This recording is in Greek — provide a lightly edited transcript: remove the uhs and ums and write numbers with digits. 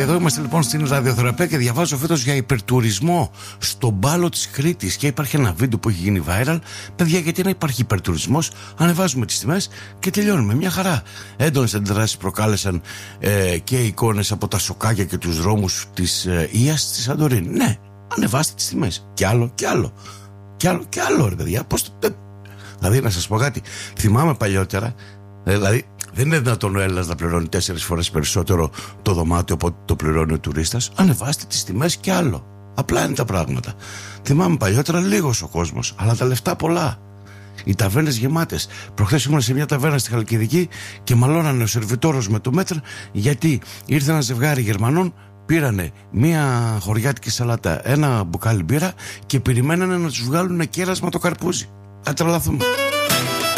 εδώ είμαστε λοιπόν στην ραδιοθεραπεία και διαβάζω φέτος για υπερτουρισμό στον Πάλο της Κρήτης. Και υπάρχει ένα βίντεο που έχει γίνει viral. Παιδιά, γιατί να υπάρχει υπερτουρισμός? Ανεβάζουμε τις τιμές και τελειώνουμε. Μια χαρά. Έντονες αντιδράσεις προκάλεσαν και εικόνες από τα σοκάκια και τους δρόμους της Ίας στη Σαντορίνη. Ναι, ανεβάστε τις τιμές. Κι άλλο, κι άλλο. Κι άλλο, ρε παιδιά. Δηλαδή, να σας πω κάτι. Θυμάμαι παλιότερα, δηλαδή. Δεν είναι δυνατόν ο Έλληνας να πληρώνει 4 φορές περισσότερο το δωμάτιο από ό,τι το πληρώνει ο τουρίστας. Ανεβάστε τις τιμές κι άλλο. Απλά είναι τα πράγματα. Θυμάμαι παλιότερα λίγος ο κόσμος, αλλά τα λεφτά πολλά. Οι ταβέρνες γεμάτες. Προχθές ήμουν σε μια ταβέρνα στη Χαλκιδική και μαλώνανε ο σερβιτόρος με το μέτρο, γιατί ήρθε ένα ζευγάρι Γερμανών, πήρανε μια χωριάτικη σαλάτα, ένα μπουκάλι μπύρα και περιμένανε να τους βγάλουν κέρασμα το καρπούζι. Θα τρελαθούμε.